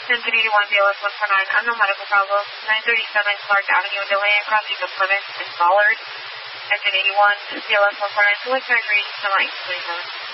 1081 BLS 149, unknown medical problem, 937 Clark Avenue, delay and crossing of Plymouth and Ballard. Engine 81, BLS 149, select surgery, semi-27.